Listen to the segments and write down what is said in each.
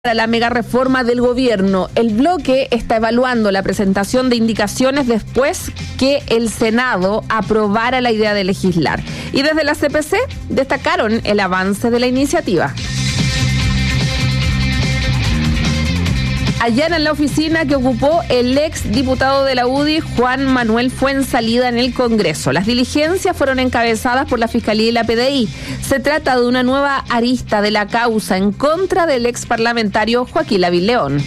Para la mega reforma del gobierno, el bloque está evaluando la presentación de indicaciones después que el Senado aprobara la idea de legislar. Y desde la CPC destacaron el avance de la iniciativa. Allanan la oficina que ocupó el ex diputado de la UDI, Juan Manuel Fuenzalida, en el Congreso. Las diligencias fueron encabezadas por la Fiscalía y la PDI. Se trata de una nueva arista de la causa en contra del ex parlamentario Joaquín Lavín León.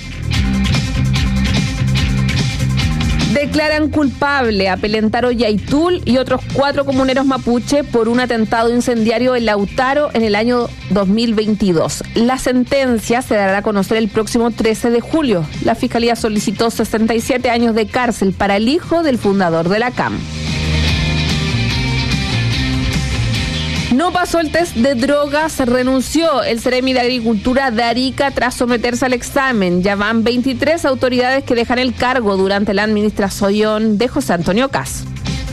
Declaran culpable a Pelentaro Yaitul y otros 4 comuneros mapuche por un atentado incendiario en Lautaro en el año 2022. La sentencia se dará a conocer el próximo 13 de julio. La Fiscalía solicitó 67 años de cárcel para el hijo del fundador de la CAM. No pasó el test de drogas, renunció el Ceremi de Agricultura de Arica tras someterse al examen. Ya van 23 autoridades que dejan el cargo durante la administración de José Antonio Kast.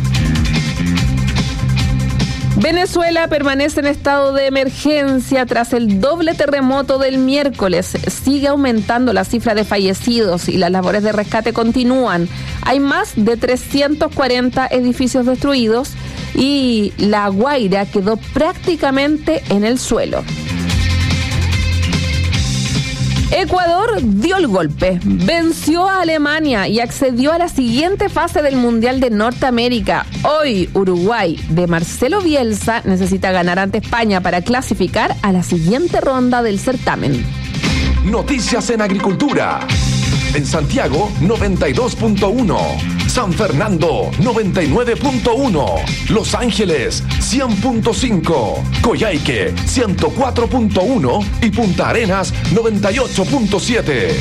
Venezuela permanece en estado de emergencia tras el doble terremoto del miércoles. Sigue aumentando la cifra de fallecidos y las labores de rescate continúan. Hay más de 340 edificios destruidos y La Guaira quedó prácticamente en el suelo. Ecuador dio el golpe, venció a Alemania y accedió a la siguiente fase del Mundial de Norteamérica. Hoy, Uruguay, de Marcelo Bielsa, necesita ganar ante España para clasificar a la siguiente ronda del certamen. Noticias en Agricultura. En Santiago, 92.1. San Fernando, 99.1. Los Ángeles, 100.5. Coyhaique, 104.1. Y Punta Arenas, 98.7.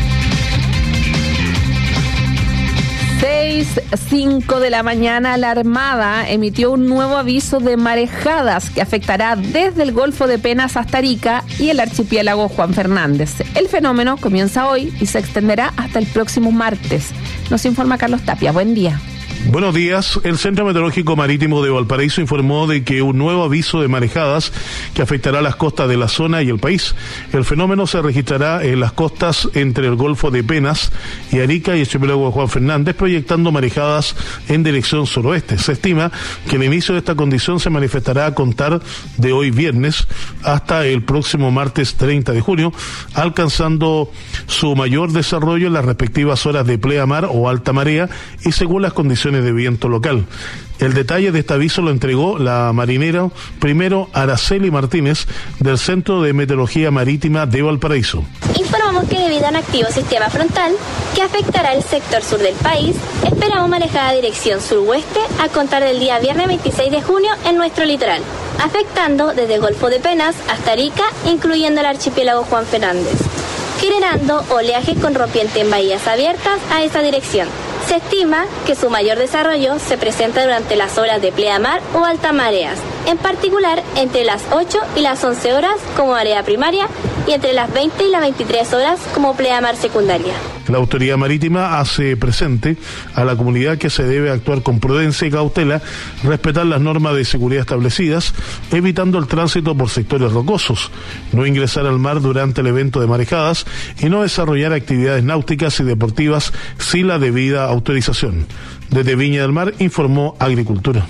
6:05 de la mañana, la Armada emitió un nuevo aviso de marejadas que afectará desde el Golfo de Penas hasta Arica y el archipiélago Juan Fernández. El fenómeno comienza hoy y se extenderá hasta el próximo martes. Nos informa Carlos Tapia. Buen día. Buenos días. El Centro Meteorológico Marítimo de Valparaíso informó de que un nuevo aviso de marejadas que afectará las costas de la zona y el país. El fenómeno se registrará en las costas entre el Golfo de Penas y Arica y el archipiélago de Juan Fernández, proyectando marejadas en dirección suroeste. Se estima que el inicio de esta condición se manifestará a contar de hoy viernes hasta el próximo martes 30 de junio, alcanzando su mayor desarrollo en las respectivas horas de pleamar o alta marea y según las condiciones de viento local. El detalle de este aviso lo entregó la marinera primero Araceli Martínez del Centro de Meteorología Marítima de Valparaíso. Informamos que debido a un activo sistema frontal que afectará el sector sur del país, esperamos marejada dirección suroeste a contar del día viernes 26 de junio en nuestro litoral, afectando desde Golfo de Penas hasta Arica, incluyendo el archipiélago Juan Fernández, generando oleaje con rompiente en bahías abiertas a esa dirección. Se estima que su mayor desarrollo se presenta durante las horas de pleamar o alta mareas, en particular entre las 8 y las 11 horas como marea primaria y entre las 20 y las 23 horas como pleamar secundaria. La autoridad marítima hace presente a la comunidad que se debe actuar con prudencia y cautela, respetar las normas de seguridad establecidas, evitando el tránsito por sectores rocosos, no ingresar al mar durante el evento de marejadas y no desarrollar actividades náuticas y deportivas sin la debida autorización. Desde Viña del Mar informó Agricultura.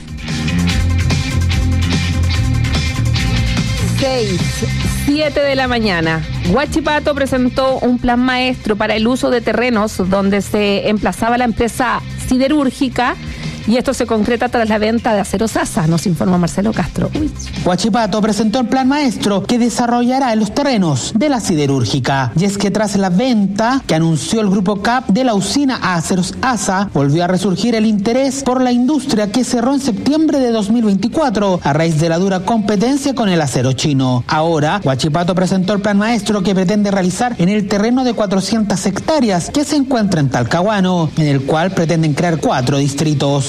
6:07 de la mañana. Huachipato presentó un plan maestro para el uso de terrenos donde se emplazaba la empresa siderúrgica y esto se concreta tras la venta de Acero Sasa, nos informa Marcelo Castro. Huachipato presentó el plan maestro que desarrollará en los terrenos de la siderúrgica. Y es que tras la venta que anunció el grupo CAP de la usina a Aceros Asa, volvió a resurgir el interés por la industria que cerró en septiembre de 2024 a raíz de la dura competencia con el acero chino. Ahora, Huachipato presentó el plan maestro que pretende realizar en el terreno de 400 hectáreas que se encuentra en Talcahuano, en el cual pretenden crear 4 distritos.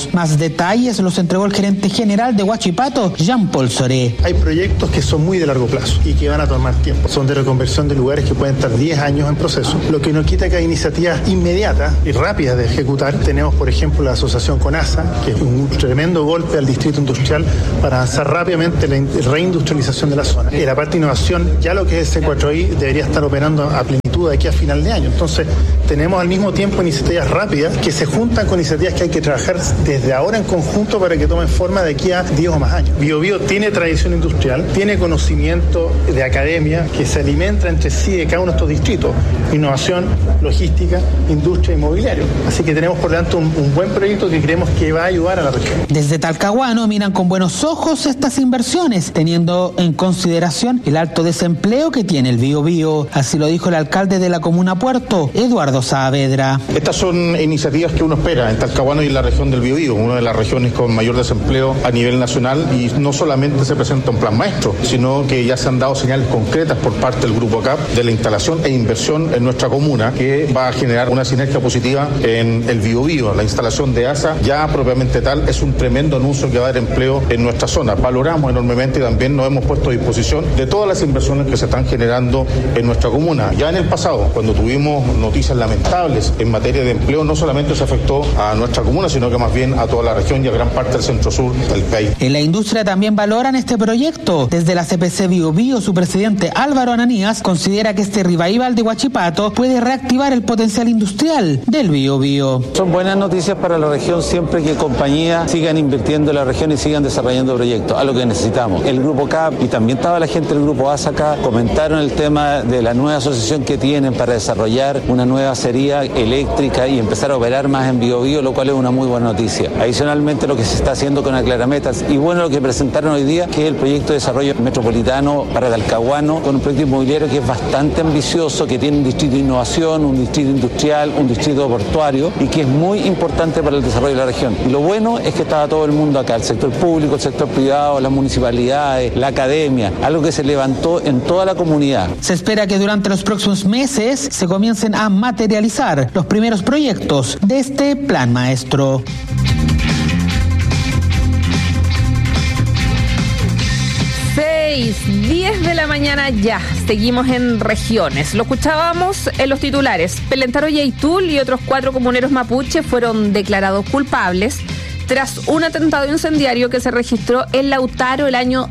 proyectos. Más detalles los entregó el gerente general de Huachipato, Jean-Paul Soré. Hay proyectos que son muy de largo plazo y que van a tomar tiempo. Son de reconversión de lugares que pueden estar 10 años en proceso, lo que no quita que hay iniciativas inmediatas y rápidas de ejecutar. Tenemos, por ejemplo, la asociación con ASA, que es un tremendo golpe al distrito industrial para avanzar rápidamente la reindustrialización de la zona. Y la parte de innovación, ya lo que es C4I, debería estar operando a plenitud de aquí a final de año. Entonces, tenemos al mismo tiempo iniciativas rápidas que se juntan con iniciativas que hay que trabajar desde ahora en conjunto para que tomen forma de aquí a 10 o más años. BioBio tiene tradición industrial, tiene conocimiento de academia que se alimenta entre sí de cada uno de estos distritos: innovación, logística, industria, inmobiliario. Así que tenemos por delante un buen proyecto que creemos que va a ayudar a la región. Desde Talcahuano miran con buenos ojos estas inversiones, teniendo en consideración el alto desempleo que tiene el Biobío. Así lo dijo el alcalde de la comuna Puerto, Eduardo Saavedra. Estas son iniciativas que uno espera en Talcahuano y en la región del Biobío, una de las regiones con mayor desempleo a nivel nacional, y no solamente se presenta un plan maestro, sino que ya se han dado señales concretas por parte del Grupo CAP de la instalación e inversión en nuestra comuna, que va a generar una sinergia positiva en el Biobío. La instalación de ASA, ya propiamente tal, es un tremendo anuncio que va a dar empleo en nuestra zona. Valoramos enormemente y también nos hemos puesto a disposición de todas las inversiones que se están generando en nuestra comuna. Ya en el pasado, cuando tuvimos noticias lamentables en materia de empleo, no solamente se afectó a nuestra comuna, sino que más bien a toda la región y a gran parte del centro-sur del país. En la industria también valoran este proyecto. Desde la CPC Biobío, su presidente Álvaro Ananías considera que este revival de Huachipato puede reactivar el potencial industrial del Biobío. Son buenas noticias para la región siempre que compañías sigan invirtiendo en la región y sigan desarrollando proyectos, a lo que necesitamos. El Grupo CAP y también estaba la gente del Grupo ASA acá, comentaron el tema de la nueva asociación que tienen para desarrollar una nueva acería eléctrica y empezar a operar más en Biobío, lo cual es una muy buena noticia. Adicionalmente, lo que se está haciendo con Aclarametas, y bueno, lo que presentaron hoy día, que es el proyecto de desarrollo metropolitano para Talcahuano, con un proyecto inmobiliario que es bastante ambicioso, que tiene un distrito de innovación, un distrito industrial, un distrito portuario, y que es muy importante para el desarrollo de la región. Y lo bueno es que estaba todo el mundo acá, el sector público, el sector privado, las municipalidades, la academia, algo que se levantó en toda la comunidad. Se espera que durante los próximos meses se comiencen a materializar los primeros proyectos de este plan maestro. 10 de la mañana ya. Seguimos en regiones. Lo escuchábamos en los titulares. Pelentaro Yaitul y otros 4 comuneros mapuche fueron declarados culpables tras un atentado incendiario que se registró en Lautaro el año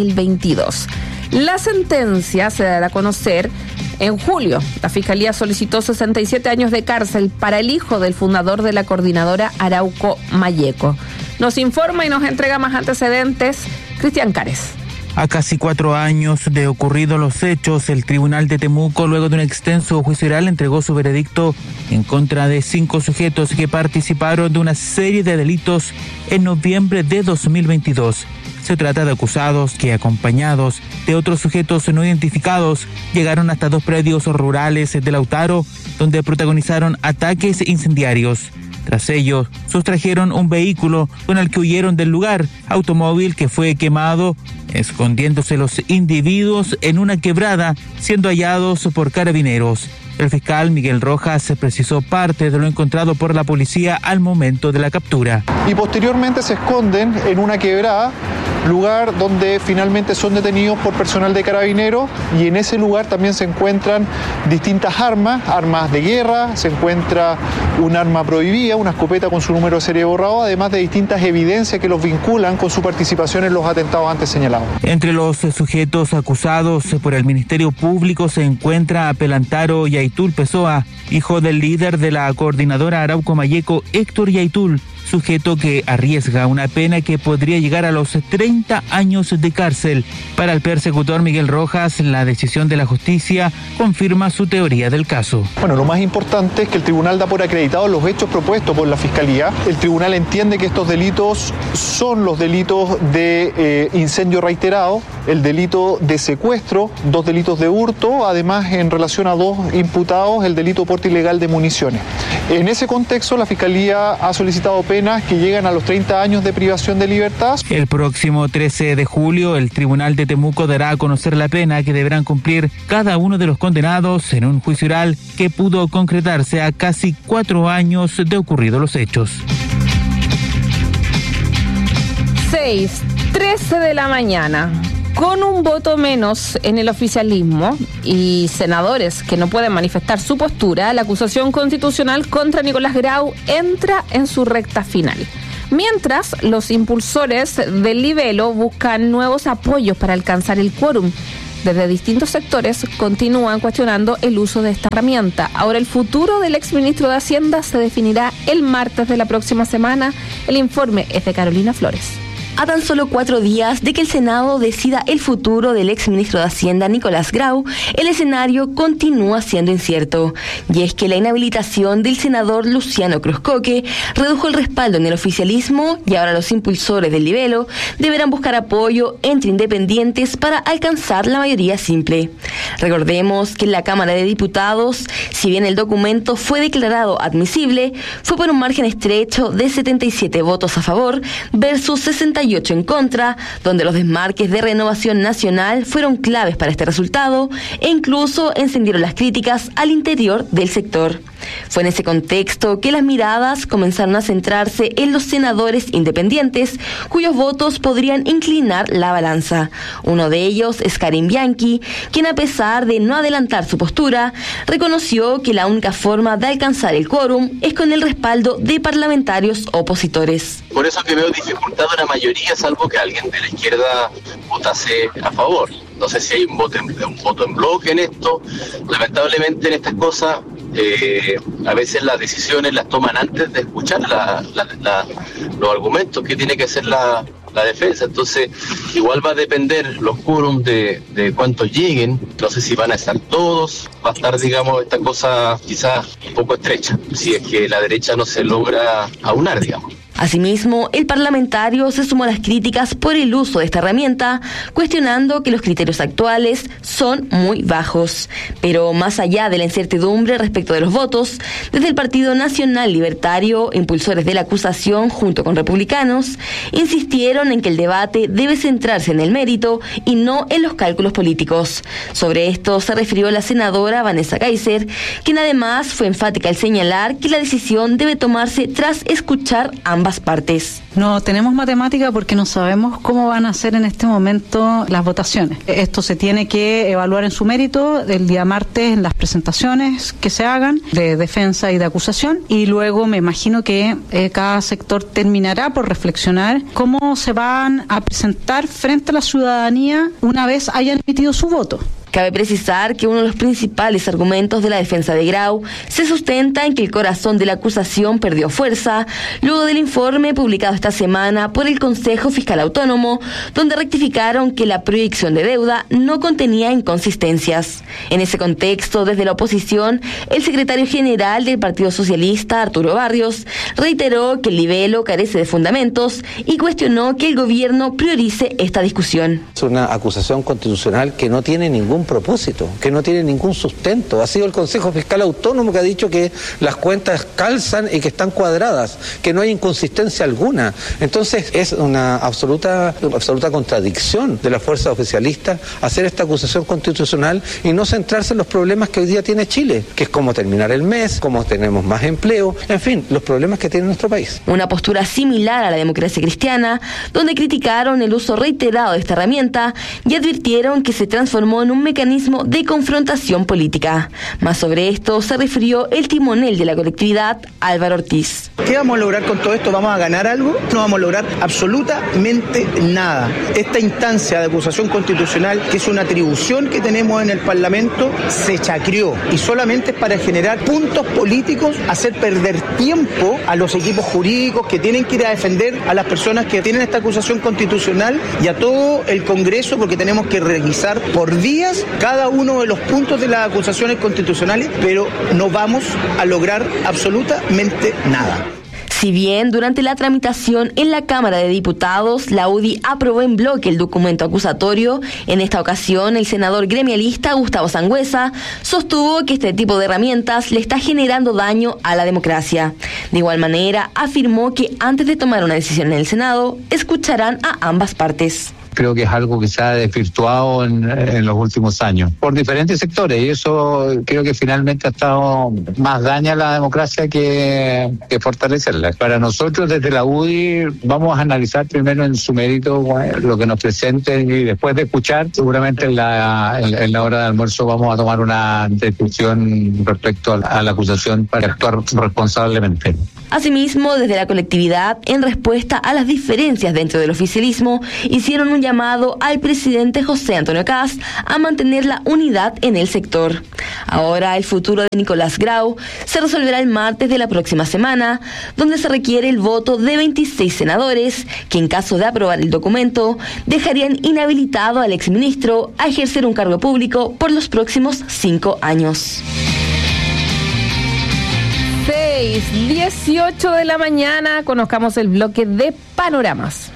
2022. La sentencia se dará a conocer en julio. La Fiscalía solicitó 67 años de cárcel para el hijo del fundador de la coordinadora, Arauco Mayeco. Nos informa y nos entrega más antecedentes Cristian Cares. A casi 4 años de ocurridos los hechos, el Tribunal de Temuco, luego de un extenso juicio oral, entregó su veredicto en contra de 5 sujetos que participaron de una serie de delitos en noviembre de 2022. Se trata de acusados que, acompañados de otros sujetos no identificados, llegaron hasta 2 predios rurales de Lautaro, donde protagonizaron ataques incendiarios. Tras ello, sustrajeron un vehículo con el que huyeron del lugar, automóvil que fue quemado, escondiéndose los individuos en una quebrada, siendo hallados por carabineros. El fiscal Miguel Rojas precisó parte de lo encontrado por la policía al momento de la captura. Y posteriormente se esconden en una quebrada, lugar donde finalmente son detenidos por personal de carabineros, y en ese lugar también se encuentran distintas armas de guerra, se encuentra un arma prohibida, una escopeta con su número de serie borrado, además de distintas evidencias que los vinculan con su participación en los atentados antes señalados. Entre los sujetos acusados por el Ministerio Público se encuentra Pelantaro Yaitul Pessoa, hijo del líder de la coordinadora Arauco Mayeco, Héctor Yaitul, sujeto que arriesga una pena que podría llegar a los 30 años de cárcel. Para el persecutor Miguel Rojas, la decisión de la justicia confirma su teoría del caso. Bueno, lo más importante es que el tribunal da por acreditados los hechos propuestos por la Fiscalía. El tribunal entiende que estos delitos son los delitos de incendio reiterado, el delito de secuestro, 2 delitos de hurto, además en relación a 2 imputados, el delito de porte ilegal de municiones. En ese contexto, la Fiscalía ha solicitado penas que llegan a los 30 años de privación de libertad. El próximo 13 de julio, el Tribunal de Temuco dará a conocer la pena que deberán cumplir cada uno de los condenados en un juicio oral que pudo concretarse a casi 4 años de ocurridos los hechos. 6:13 de la mañana. Con un voto menos en el oficialismo y senadores que no pueden manifestar su postura, la acusación constitucional contra Nicolás Grau entra en su recta final. Mientras, los impulsores del libelo buscan nuevos apoyos para alcanzar el quórum. Desde distintos sectores continúan cuestionando el uso de esta herramienta. Ahora el futuro del exministro de Hacienda se definirá el martes de la próxima semana. El informe es de Carolina Flores. A tan solo 4 días de que el Senado decida el futuro del exministro de Hacienda, Nicolás Grau, el escenario continúa siendo incierto. Y es que la inhabilitación del senador Luciano Cruzcoque redujo el respaldo en el oficialismo y ahora los impulsores del libelo deberán buscar apoyo entre independientes para alcanzar la mayoría simple. Recordemos que en la Cámara de Diputados, si bien el documento fue declarado admisible, fue por un margen estrecho de 77 votos a favor versus 68 en contra, donde los desmarques de Renovación Nacional fueron claves para este resultado e incluso encendieron las críticas al interior del sector. Fue en ese contexto que las miradas comenzaron a centrarse en los senadores independientes, cuyos votos podrían inclinar la balanza. Uno de ellos es Karim Bianchi, quien a pesar de no adelantar su postura, reconoció que la única forma de alcanzar el quórum es con el respaldo de parlamentarios opositores. Por eso que veo dificultad una mayoría, salvo que alguien de la izquierda votase a favor. No sé si hay un voto en bloque en esto. Lamentablemente en estas cosas a veces las decisiones las toman antes de escuchar los argumentos que tiene que hacer la defensa. Entonces igual va a depender los quórums de cuántos lleguen. No sé si van a estar todos, va a estar, digamos, esta cosa quizás un poco estrecha, si es que la derecha no se logra aunar, digamos. Asimismo, el parlamentario se sumó a las críticas por el uso de esta herramienta, cuestionando que los criterios actuales son muy bajos. Pero más allá de la incertidumbre respecto de los votos, desde el Partido Nacional Libertario, impulsores de la acusación junto con republicanos, insistieron en que el debate debe centrarse en el mérito y no en los cálculos políticos. Sobre esto se refirió la senadora Vanessa Kaiser, quien además fue enfática al señalar que la decisión debe tomarse tras escuchar ambas partes. No tenemos matemática porque no sabemos cómo van a ser en este momento las votaciones. Esto se tiene que evaluar en su mérito el día martes en las presentaciones que se hagan de defensa y de acusación, y luego me imagino que cada sector terminará por reflexionar cómo se van a presentar frente a la ciudadanía una vez hayan emitido su voto. Cabe precisar que uno de los principales argumentos de la defensa de Grau se sustenta en que el corazón de la acusación perdió fuerza luego del informe publicado esta semana por el Consejo Fiscal Autónomo, donde rectificaron que la proyección de deuda no contenía inconsistencias. En ese contexto, desde la oposición, el secretario general del Partido Socialista, Arturo Barrios, reiteró que el libelo carece de fundamentos y cuestionó que el gobierno priorice esta discusión. Es una acusación constitucional que no tiene ningún propósito, que no tiene ningún sustento. Ha sido el Consejo Fiscal Autónomo que ha dicho que las cuentas calzan y que están cuadradas, que no hay inconsistencia alguna. Entonces es una absoluta contradicción de la fuerza oficialista hacer esta acusación constitucional y no centrarse en los problemas que hoy día tiene Chile, que es cómo terminar el mes, cómo tenemos más empleo, en fin, los problemas que tiene nuestro país. Una postura similar a la Democracia Cristiana, donde criticaron el uso reiterado de esta herramienta y advirtieron que se transformó en un mecanismo de confrontación política. Más sobre esto se refirió el timonel de la colectividad, Álvaro Ortiz. ¿Qué vamos a lograr con todo esto? ¿Vamos a ganar algo? No vamos a lograr absolutamente nada. Esta instancia de acusación constitucional, que es una atribución que tenemos en el Parlamento, se chacreó y solamente es para generar puntos políticos, hacer perder tiempo a los equipos jurídicos que tienen que ir a defender a las personas que tienen esta acusación constitucional y a todo el Congreso, porque tenemos que revisar por días cada uno de los puntos de las acusaciones constitucionales, pero no vamos a lograr absolutamente nada. Si bien durante la tramitación en la Cámara de Diputados, la UDI aprobó en bloque el documento acusatorio, en esta ocasión el senador gremialista Gustavo Sangüesa sostuvo que este tipo de herramientas le está generando daño a la democracia. De igual manera, afirmó que antes de tomar una decisión en el Senado, escucharán a ambas partes. creo que es algo que se ha desvirtuado en los últimos años por diferentes sectores, y eso creo que finalmente ha estado más daña a la democracia que fortalecerla. Para nosotros desde la UDI vamos a analizar primero en su mérito lo que nos presenten, y después de escuchar seguramente en la hora de almuerzo vamos a tomar una decisión respecto a la acusación para actuar responsablemente. Asimismo, desde la colectividad, en respuesta a las diferencias dentro del oficialismo, hicieron un llamado al presidente José Antonio Kast a mantener la unidad en el sector. Ahora, el futuro de Nicolás Grau se resolverá el martes de la próxima semana, donde se requiere el voto de 26 senadores, que en caso de aprobar el documento, dejarían inhabilitado al exministro a ejercer un cargo público por los próximos 5 años. 6:18 de la mañana, conozcamos el bloque de panoramas.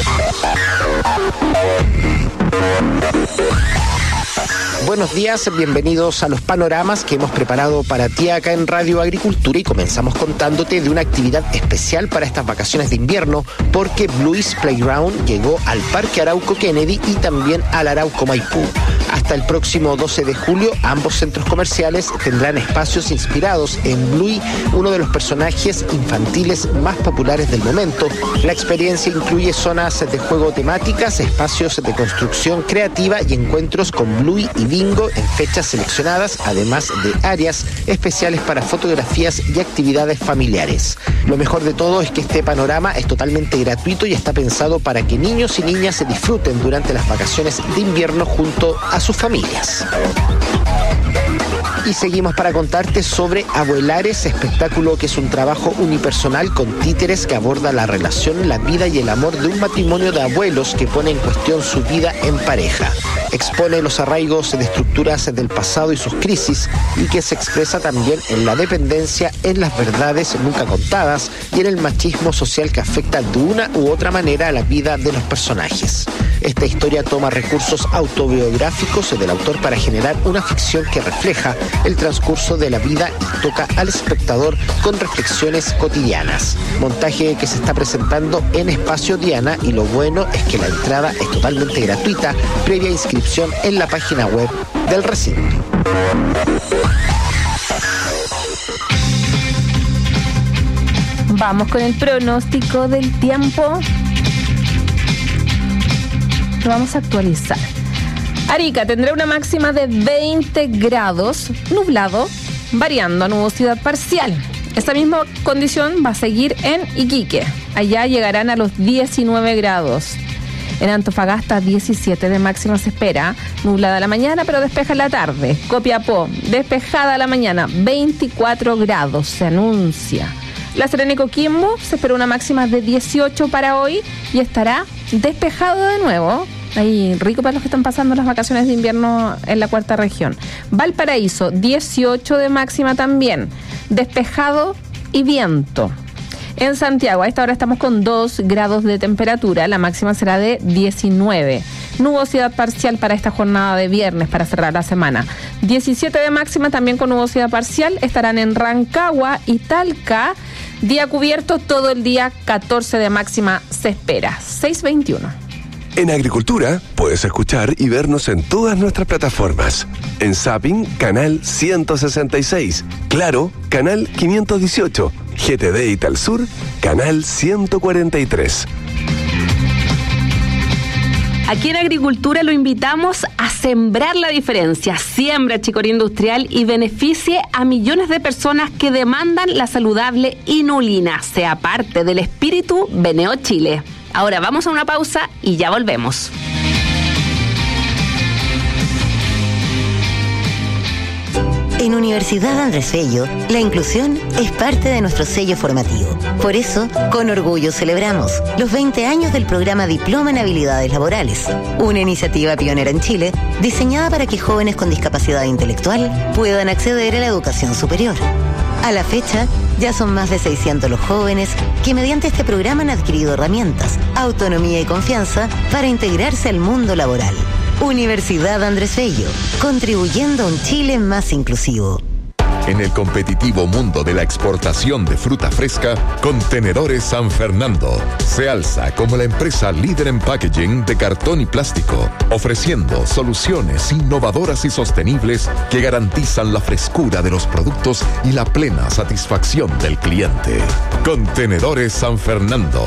Buenos días, bienvenidos a los panoramas que hemos preparado para ti acá en Radio Agricultura, y comenzamos contándote de una actividad especial para estas vacaciones de invierno, porque Bluey's Playground llegó al Parque Arauco Kennedy y también al Arauco Maipú. Hasta el próximo 12 de julio, ambos centros comerciales tendrán espacios inspirados en Bluey, uno de los personajes infantiles más populares del momento. La experiencia incluye zonas de juego temáticas, espacios de construcción creativa y encuentros con Bluey y bingo en fechas seleccionadas, además de áreas especiales para fotografías y actividades familiares. Lo mejor de todo es que este panorama es totalmente gratuito y está pensado para que niños y niñas se disfruten durante las vacaciones de invierno junto a sus familias. Y seguimos para contarte sobre Abuelares, espectáculo que es un trabajo unipersonal con títeres que aborda la relación, la vida y el amor de un matrimonio de abuelos que pone en cuestión su vida en pareja. Expone los arraigos de estructuras del pasado y sus crisis, y que se expresa también en la dependencia, en las verdades nunca contadas y en el machismo social que afecta de una u otra manera a la vida de los personajes. Esta historia toma recursos autobiográficos del autor para generar una ficción que refleja el transcurso de la vida y toca al espectador con reflexiones cotidianas. Montaje que se está presentando en Espacio Diana, y lo bueno es que la entrada es totalmente gratuita, previa inscripción en la página web del recinto. Vamos con el pronóstico del tiempo. Lo vamos a actualizar. Arica tendrá una máxima de 20 grados, nublado, variando a nubosidad parcial. Esta misma condición va a seguir en Iquique. Allá llegarán a los 19 grados. En Antofagasta, 17 de máxima se espera, nublada la mañana pero despeja en la tarde. Copiapó, despejada la mañana, 24 grados se anuncia. La Serena y Coquimbo se espera una máxima de 18 para hoy y estará despejado de nuevo. Ahí, rico para los que están pasando las vacaciones de invierno en la cuarta región. Valparaíso, 18 de máxima también, despejado y viento. En Santiago, a esta hora estamos con 2 grados de temperatura, la máxima será de 19. Nubosidad parcial para esta jornada de viernes, para cerrar la semana. 17 de máxima también con nubosidad parcial, estarán en Rancagua y Talca. Día cubierto todo el día, 14 de máxima se espera, 6:21. En Agricultura puedes escuchar y vernos en todas nuestras plataformas. En Zapping, canal 166. Claro, canal 518. GTD y Talsur, canal 143. Aquí en Agricultura lo invitamos a sembrar la diferencia. Siembra chicoría industrial y beneficie a millones de personas que demandan la saludable inulina. Sea parte del espíritu Beneo Chile. Ahora vamos a una pausa y ya volvemos. En Universidad Andrés Bello, la inclusión es parte de nuestro sello formativo. Por eso, con orgullo celebramos los 20 años del programa Diploma en Habilidades Laborales, una iniciativa pionera en Chile diseñada para que jóvenes con discapacidad intelectual puedan acceder a la educación superior. A la fecha, ya son más de 600 los jóvenes que mediante este programa han adquirido herramientas, autonomía y confianza para integrarse al mundo laboral. Universidad Andrés Bello, contribuyendo a un Chile más inclusivo. En el competitivo mundo de la exportación de fruta fresca, Contenedores San Fernando se alza como la empresa líder en packaging de cartón y plástico, ofreciendo soluciones innovadoras y sostenibles que garantizan la frescura de los productos y la plena satisfacción del cliente. Contenedores San Fernando,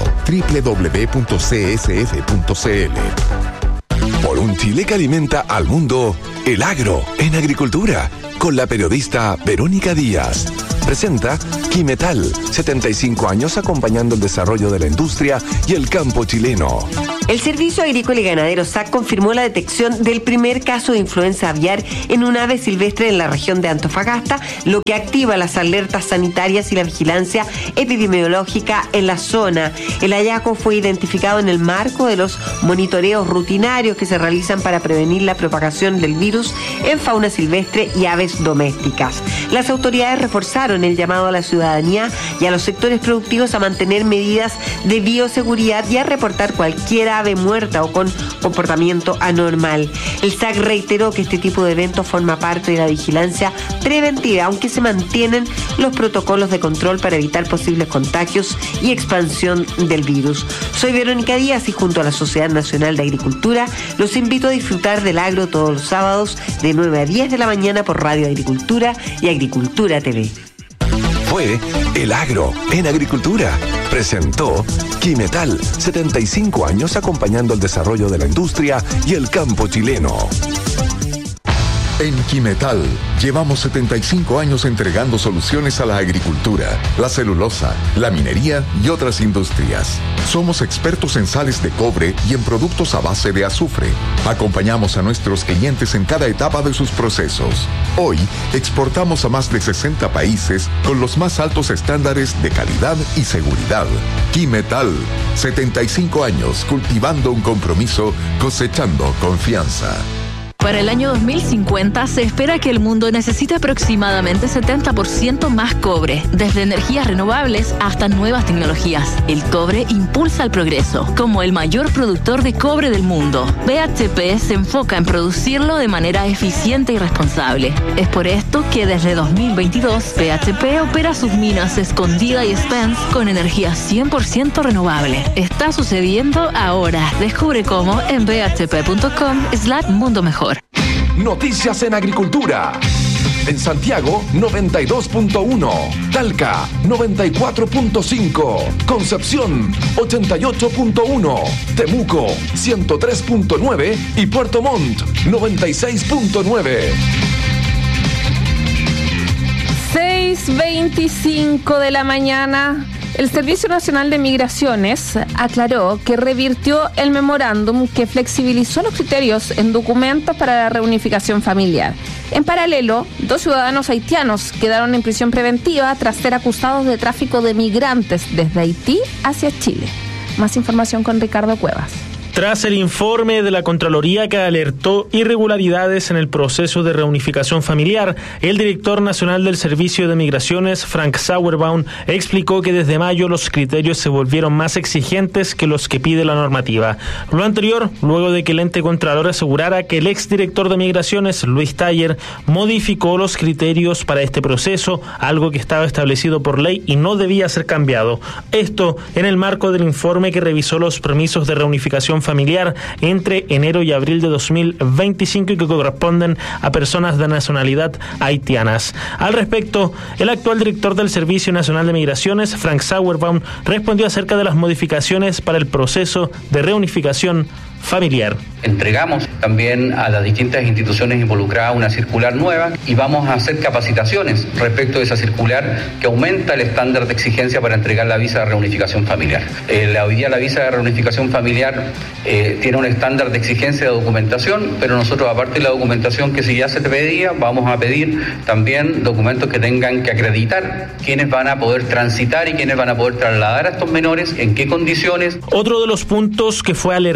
www.csf.cl. Por un Chile que alimenta al mundo, el agro en agricultura, con la periodista Verónica Díaz. Presenta Quimetal, 75 años acompañando el desarrollo de la industria y el campo chileno. El Servicio Agrícola y Ganadero SAC confirmó la detección del primer caso de influenza aviar en un ave silvestre en la región de Antofagasta, lo que activa las alertas sanitarias y la vigilancia epidemiológica en la zona. El hallazgo fue identificado en el marco de los monitoreos rutinarios que se realizan para prevenir la propagación del virus en fauna silvestre y aves domésticas. Las autoridades reforzaron el llamado a la ciudadanía y a los sectores productivos a mantener medidas de bioseguridad y a reportar cualquier ave muerta o con comportamiento anormal. El SAC reiteró que este tipo de eventos forma parte de la vigilancia preventiva, aunque se mantienen los protocolos de control para evitar posibles contagios y expansión del virus. Soy Verónica Díaz y junto a la Sociedad Nacional de Agricultura los invito a disfrutar del agro todos los sábados de 9 a 10 de la mañana por Radio Agricultura y Agricultura TV. Fue El Agro en Agricultura. Presentó Quimetal, 75 años acompañando el desarrollo de la industria y el campo chileno. En Quimetal llevamos 75 años entregando soluciones a la agricultura, la celulosa, la minería y otras industrias. Somos expertos en sales de cobre y en productos a base de azufre. Acompañamos a nuestros clientes en cada etapa de sus procesos. Hoy exportamos a más de 60 países con los más altos estándares de calidad y seguridad. Quimetal, 75 años cultivando un compromiso, cosechando confianza. Para el año 2050 se espera que el mundo necesite aproximadamente 70% más cobre, desde energías renovables hasta nuevas tecnologías. El cobre impulsa el progreso. Como el mayor productor de cobre del mundo, BHP se enfoca en producirlo de manera eficiente y responsable. Es por esto que desde 2022 BHP opera sus minas Escondida y Spence con energía 100% renovable. Está sucediendo ahora. Descubre cómo en bhp.com/mundo mejor. Noticias en Agricultura. En Santiago, 92.1. Talca, 94.5. Concepción, 88.1. Temuco, 103.9. Y Puerto Montt, 96.9. 6:25 de la mañana. El Servicio Nacional de Migraciones aclaró que revirtió el memorándum que flexibilizó los criterios en documentos para la reunificación familiar. En paralelo, 2 ciudadanos haitianos quedaron en prisión preventiva tras ser acusados de tráfico de migrantes desde Haití hacia Chile. Más información con Ricardo Cuevas. Tras el informe de la Contraloría que alertó irregularidades en el proceso de reunificación familiar, el director nacional del Servicio de Migraciones, Frank Sauerbaum, explicó que desde mayo los criterios se volvieron más exigentes que los que pide la normativa. Lo anterior, luego de que el ente contralor asegurara que el exdirector de Migraciones, Luis Taller, modificó los criterios para este proceso, algo que estaba establecido por ley y no debía ser cambiado. Esto en el marco del informe que revisó los permisos de reunificación familiar entre enero y abril de 2025 y que corresponden a personas de nacionalidad haitianas. Al respecto, el actual director del Servicio Nacional de Migraciones, Frank Sauerbaum, respondió acerca de las modificaciones para el proceso de reunificación familiar. Entregamos también a las distintas instituciones involucradas una circular nueva y vamos a hacer capacitaciones respecto de esa circular que aumenta el estándar de exigencia para entregar la visa de reunificación familiar. Hoy día la visa de reunificación familiar tiene un estándar de exigencia de documentación, pero nosotros, aparte de la documentación que si ya se te pedía, vamos a pedir también documentos que tengan que acreditar quiénes van a poder transitar y quiénes van a poder trasladar a estos menores, en qué condiciones. Otro de los puntos que fue alertado por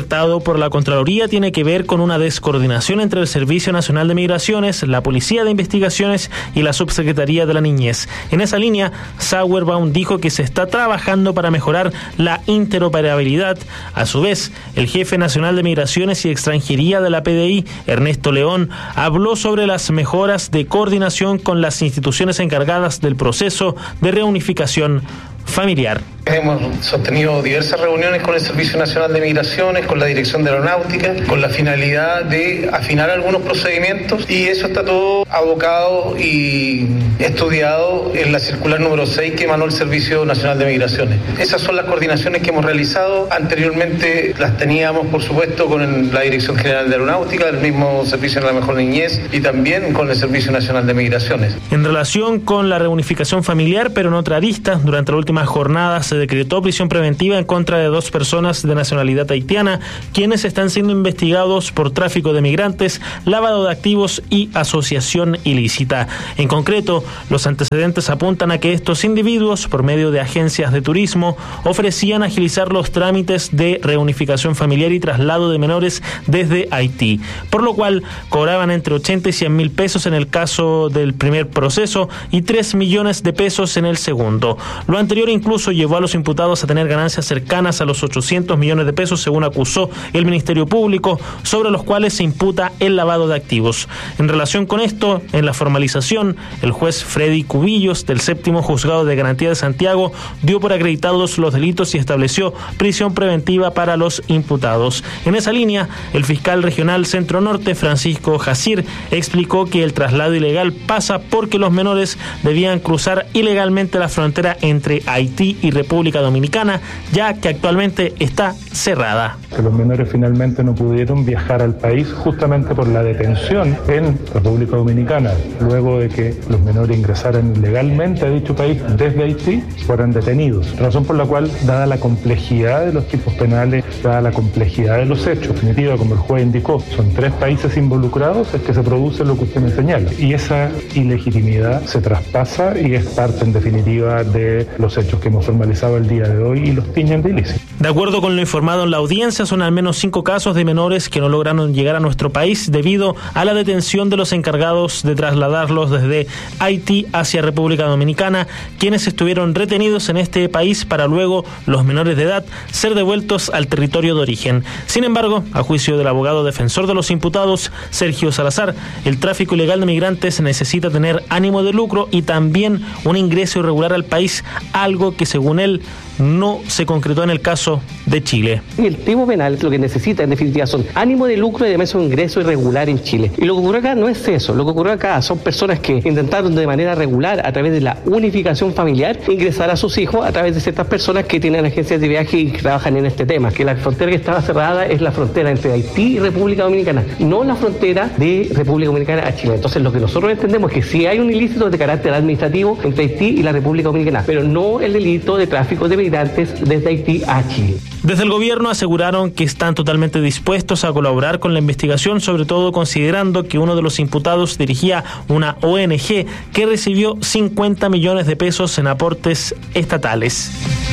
por la Contraloría tiene que ver con una descoordinación entre el Servicio Nacional de Migraciones, la Policía de Investigaciones y la Subsecretaría de la Niñez. En esa línea, Sauerbaum dijo que se está trabajando para mejorar la interoperabilidad. A su vez, el jefe nacional de Migraciones y Extranjería de la PDI, Ernesto León, habló sobre las mejoras de coordinación con las instituciones encargadas del proceso de reunificación familiar. Hemos sostenido diversas reuniones con el Servicio Nacional de Migraciones, con la Dirección de Aeronáutica, con la finalidad de afinar algunos procedimientos, y eso está todo abocado y estudiado en la circular número 6 que emanó el Servicio Nacional de Migraciones. Esas son las coordinaciones que hemos realizado. Anteriormente las teníamos, por supuesto, con la Dirección General de Aeronáutica, el mismo Servicio de la Mejor Niñez y también con el Servicio Nacional de Migraciones. En relación con la reunificación familiar, pero en otra arista, durante la última jornada se decretó prisión preventiva en contra de 2 personas de nacionalidad haitiana, quienes están siendo investigados por tráfico de migrantes, lavado de activos y asociación ilícita. En concreto, los antecedentes apuntan a que estos individuos, por medio de agencias de turismo, ofrecían agilizar los trámites de reunificación familiar y traslado de menores desde Haití, por lo cual cobraban entre 80 y 100 mil pesos en el caso del primer proceso y 3 millones de pesos en el segundo. Lo anterior incluso llevó a los imputados a tener ganancias cercanas a los 800 millones de pesos, según acusó el Ministerio Público, sobre los cuales se imputa el lavado de activos. En relación con esto, en la formalización, el juez Freddy Cubillos, del 7º Juzgado de Garantía de Santiago, dio por acreditados los delitos y estableció prisión preventiva para los imputados. En esa línea, el fiscal regional Centro Norte, Francisco Jacir, explicó que el traslado ilegal pasa porque los menores debían cruzar ilegalmente la frontera entre Haití y República Dominicana, ya que actualmente está cerrada. Que los menores finalmente no pudieron viajar al país justamente por la detención en República Dominicana, luego de que los menores ingresaran ilegalmente a dicho país desde Haití, fueran detenidos. Razón por la cual, dada la complejidad de los tipos penales, dada la complejidad de los hechos, en definitiva, como el juez indicó, son 3 países involucrados, es que se produce lo que usted me señala. Y esa ilegitimidad se traspasa y es parte, en definitiva, de los hechos que hemos formalizado el día de hoy y los tiñen de ilícito. De acuerdo con lo informado en la audiencia, son al menos 5 casos de menores que no lograron llegar a nuestro país debido a la detención de los encargados de trasladarlos desde Haití hacia República Dominicana, quienes estuvieron retenidos en este país para luego los menores de edad ser devueltos al territorio de origen. Sin embargo, a juicio del abogado defensor de los imputados, Sergio Salazar, el tráfico ilegal de migrantes necesita tener ánimo de lucro y también un ingreso irregular al país, algo que según él no se concretó en el caso de Chile. El tipo penal lo que necesita en definitiva son ánimo de lucro y además un ingreso irregular en Chile. Y lo que ocurrió acá no es eso, lo que ocurrió acá son personas que intentaron de manera regular a través de la unificación familiar ingresar a sus hijos a través de ciertas personas que tienen agencias de viaje y que trabajan en este tema, que la frontera que estaba cerrada es la frontera entre Haití y República Dominicana, no la frontera de República Dominicana a Chile. Entonces lo que nosotros entendemos es que sí hay un ilícito de carácter administrativo entre Haití y la República Dominicana, pero no el delito de tráfico de migrantes desde Haití a Chile. Desde el gobierno aseguraron que están totalmente dispuestos a colaborar con la investigación, sobre todo considerando que uno de los imputados dirigía una ONG que recibió 50 millones de pesos en aportes estatales.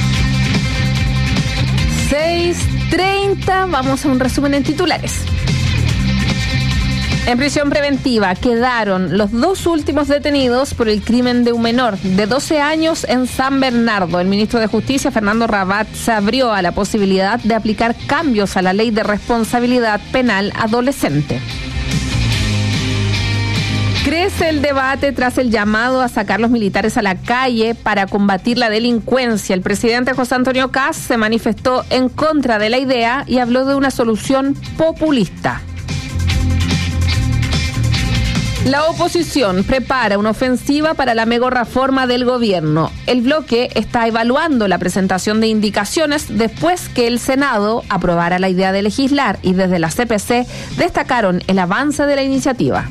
6:30, vamos a un resumen en titulares. En prisión preventiva quedaron los 2 últimos detenidos por el crimen de un menor de 12 años en San Bernardo. El ministro de Justicia, Fernando Rabat, se abrió a la posibilidad de aplicar cambios a la ley de responsabilidad penal adolescente. Crece el debate tras el llamado a sacar los militares a la calle para combatir la delincuencia. El presidente José Antonio Kast se manifestó en contra de la idea y habló de una solución populista. La oposición prepara una ofensiva para la megareforma del gobierno. El bloque está evaluando la presentación de indicaciones después que el Senado aprobara la idea de legislar y desde la CPC destacaron el avance de la iniciativa.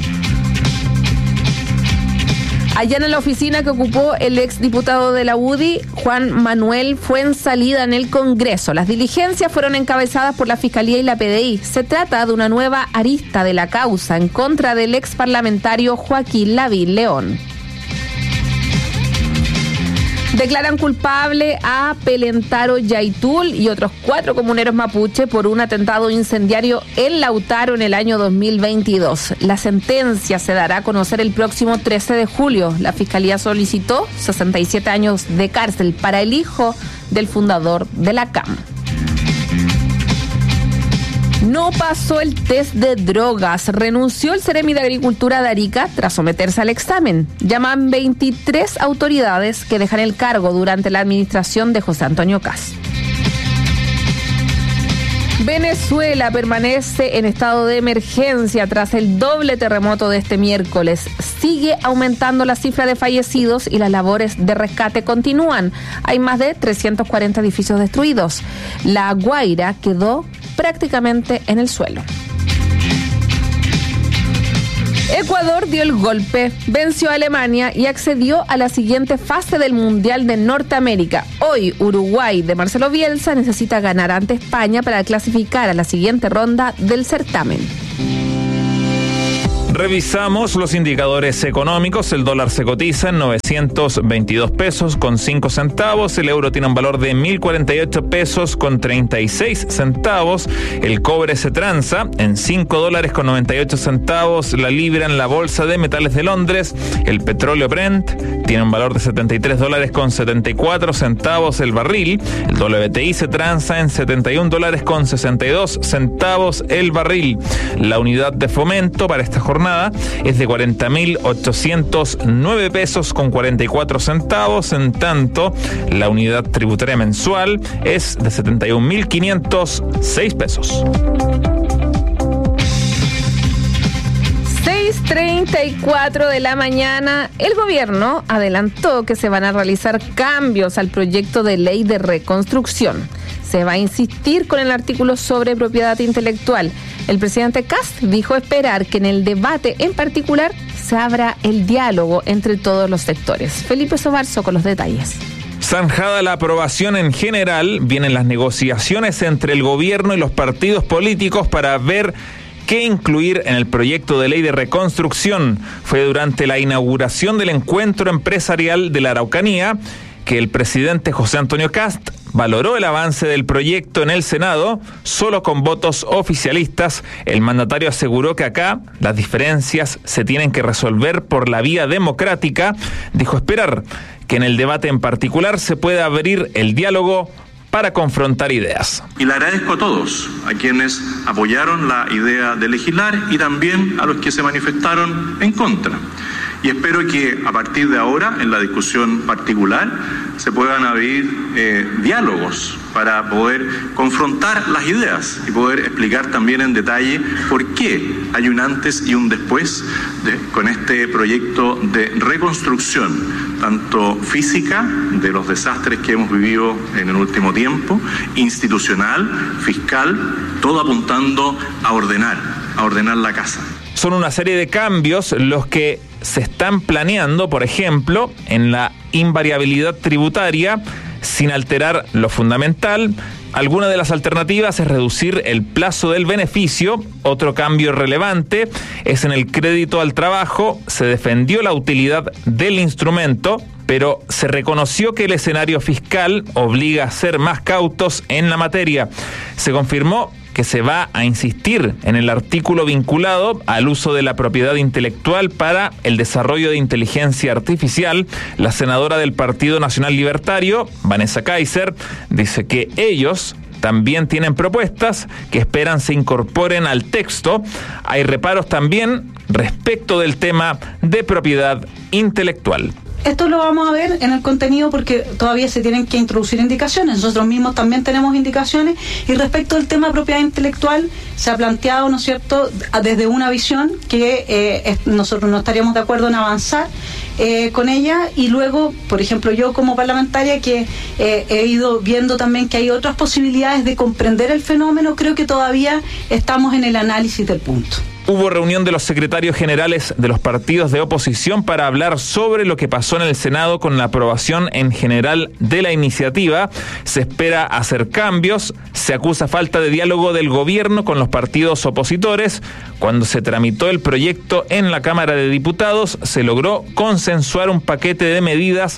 Allá en la oficina que ocupó el exdiputado de la UDI, Juan Manuel, fue en salida en el Congreso. Las diligencias fueron encabezadas por la Fiscalía y la PDI. Se trata de una nueva arista de la causa en contra del exparlamentario Joaquín Lavín León. Declaran culpable a Pelentaro Yaitul y otros 4 comuneros mapuche por un atentado incendiario en Lautaro en el año 2022. La sentencia se dará a conocer el próximo 13 de julio. La Fiscalía solicitó 67 años de cárcel para el hijo del fundador de la CAM. No pasó el test de drogas. Renunció el Seremi de Agricultura de Arica tras someterse al examen. Llaman 23 autoridades que dejan el cargo durante la administración de José Antonio Kast. Venezuela permanece en estado de emergencia tras el doble terremoto de este miércoles. Sigue aumentando la cifra de fallecidos y las labores de rescate continúan. Hay más de 340 edificios destruidos. La Guaira quedó prácticamente en el suelo. Ecuador dio el golpe, venció a Alemania y accedió a la siguiente fase del Mundial de Norteamérica. Hoy, Uruguay de Marcelo Bielsa necesita ganar ante España para clasificar a la siguiente ronda del certamen. Revisamos los indicadores económicos. El dólar se cotiza en 922 pesos con 5 centavos. El euro tiene un valor de 1.048 pesos con 36 centavos. El cobre se transa en 5 dólares con 98 centavos. La libra en la bolsa de metales de Londres. El petróleo Brent tiene un valor de 73 dólares con 74 centavos el barril. El WTI se transa en 71 dólares con 62 centavos el barril. La unidad de fomento para esta jornada es de 40.809 pesos con 44 centavos, en tanto la unidad tributaria mensual es de 71.506 pesos. 6:34 de la mañana, el gobierno adelantó que se van a realizar cambios al proyecto de ley de reconstrucción. Se va a insistir con el artículo sobre propiedad intelectual. El presidente Kast dijo esperar que en el debate en particular se abra el diálogo entre todos los sectores. Felipe Sobarzo con los detalles. Zanjada la aprobación en general, vienen las negociaciones entre el gobierno y los partidos políticos para ver qué incluir en el proyecto de ley de reconstrucción. Fue durante la inauguración del encuentro empresarial de la Araucanía que el presidente José Antonio Kast valoró el avance del proyecto en el Senado, solo con votos oficialistas. El mandatario aseguró que acá las diferencias se tienen que resolver por la vía democrática. Dijo esperar que en el debate en particular se pueda abrir el diálogo para confrontar ideas. Y le agradezco a todos, a quienes apoyaron la idea de legislar y también a los que se manifestaron en contra. Y espero que a partir de ahora, en la discusión particular, se puedan abrir diálogos para poder confrontar las ideas y poder explicar también en detalle por qué hay un antes y un después con este proyecto de reconstrucción, tanto física, de los desastres que hemos vivido en el último tiempo, institucional, fiscal, todo apuntando a ordenar la casa. Son una serie de cambios los que se están planeando, por ejemplo, en la invariabilidad tributaria, sin alterar lo fundamental. Alguna de las alternativas es reducir el plazo del beneficio. Otro cambio relevante es en el crédito al trabajo. Se defendió la utilidad del instrumento, pero se reconoció que el escenario fiscal obliga a ser más cautos en la materia. Se confirmó que se va a insistir en el artículo vinculado al uso de la propiedad intelectual para el desarrollo de inteligencia artificial. La senadora del Partido Nacional Libertario, Vanessa Kaiser, dice que ellos también tienen propuestas que esperan se incorporen al texto. Hay reparos también respecto del tema de propiedad intelectual. Esto lo vamos a ver en el contenido porque todavía se tienen que introducir indicaciones. Nosotros mismos también tenemos indicaciones y respecto al tema de propiedad intelectual se ha planteado, ¿no es cierto?, desde una visión que nosotros no estaríamos de acuerdo en avanzar con ella y luego, por ejemplo, yo como parlamentaria que he ido viendo también que hay otras posibilidades de comprender el fenómeno, creo que todavía estamos en el análisis del punto. Hubo reunión de los secretarios generales de los partidos de oposición para hablar sobre lo que pasó en el Senado con la aprobación en general de la iniciativa. Se espera hacer cambios. Se acusa falta de diálogo del gobierno con los partidos opositores. Cuando se tramitó el proyecto en la Cámara de Diputados, se logró consensuar un paquete de medidas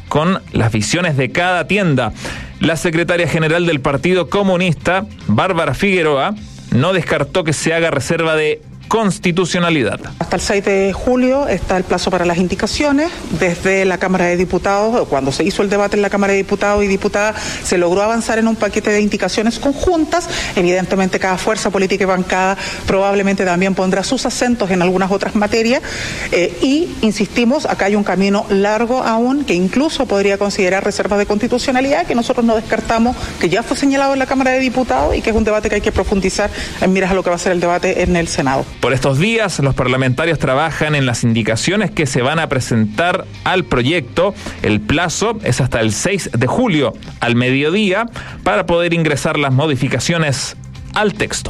con las visiones de cada tienda. La secretaria general del Partido Comunista, Bárbara Figueroa, no descartó que se haga reserva de constitucionalidad. Hasta el 6 de julio está el plazo para las indicaciones. Desde la Cámara de Diputados, cuando se hizo el debate en la Cámara de Diputados y Diputadas, se logró avanzar en un paquete de indicaciones conjuntas. Evidentemente, cada fuerza política y bancada probablemente también pondrá sus acentos en algunas otras materias. Y, insistimos, acá hay un camino largo aún, que incluso podría considerar reservas de constitucionalidad, que nosotros no descartamos, que ya fue señalado en la Cámara de Diputados y que es un debate que hay que profundizar en miras a lo que va a ser el debate en el Senado. Por estos días, los parlamentarios trabajan en las indicaciones que se van a presentar al proyecto. El plazo es hasta el 6 de julio al mediodía para poder ingresar las modificaciones al texto.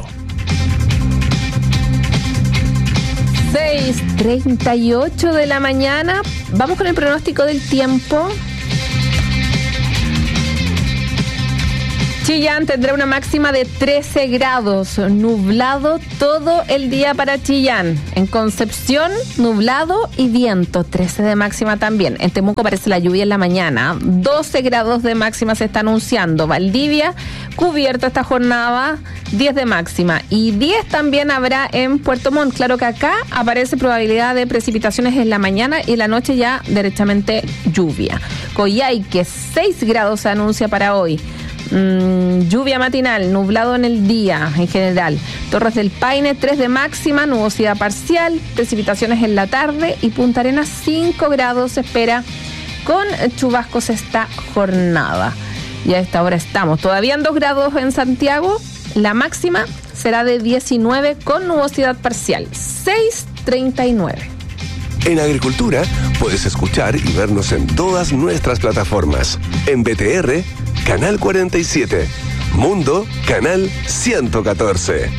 6:38 de la mañana. Vamos con el pronóstico del tiempo. Chillán tendrá una máxima de 13 grados, nublado todo el día para Chillán. En Concepción, nublado y viento, 13 de máxima también. En Temuco aparece la lluvia en la mañana, 12 grados de máxima se está anunciando. Valdivia, cubierto esta jornada, 10 de máxima. Y 10 también habrá en Puerto Montt. Claro que acá aparece probabilidad de precipitaciones en la mañana y en la noche ya derechamente lluvia. Coyhaique, 6 grados se anuncia para hoy. Lluvia matinal, nublado en el día en general. Torres del Paine, 3 de máxima, nubosidad parcial, precipitaciones en la tarde y Punta Arenas, 5 grados se espera con chubascos esta jornada. Y a esta hora estamos todavía en 2 grados en Santiago, la máxima será de 19 con nubosidad parcial, 6:39. En Agricultura puedes escuchar y vernos en todas nuestras plataformas. En BTR, Canal 47. Mundo, Canal 114.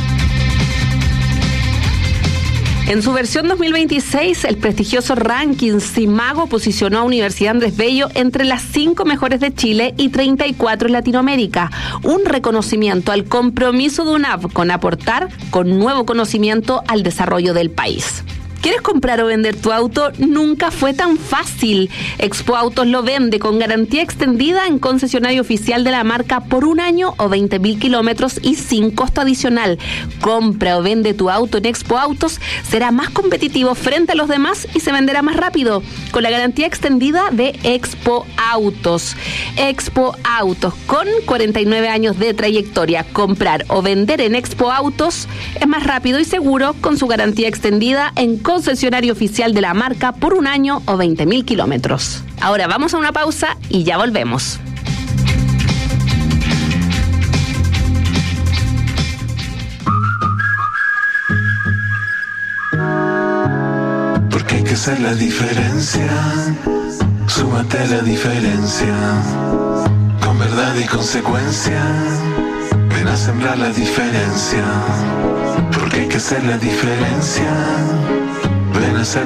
En su versión 2026, el prestigioso ranking Simago posicionó a Universidad Andrés Bello entre las 5 mejores de Chile y 34 en Latinoamérica. Un reconocimiento al compromiso de UNAV con aportar con nuevo conocimiento al desarrollo del país. ¿Quieres comprar o vender tu auto? Nunca fue tan fácil. Expo Autos lo vende con garantía extendida en concesionario oficial de la marca por 1 año o 20.000 kilómetros y sin costo adicional. Compra o vende tu auto en Expo Autos, será más competitivo frente a los demás y se venderá más rápido con la garantía extendida de Expo Autos. Expo Autos, con 49 años de trayectoria. Comprar o vender en Expo Autos es más rápido y seguro con su garantía extendida en concesionario oficial de la marca por 1 año o 20.000 kilómetros. Ahora vamos a una pausa y ya volvemos. Porque hay que hacer la diferencia. Súmate a la diferencia. Con verdad y consecuencia. Ven a sembrar la diferencia. Porque hay que hacer la diferencia. Ven a hacer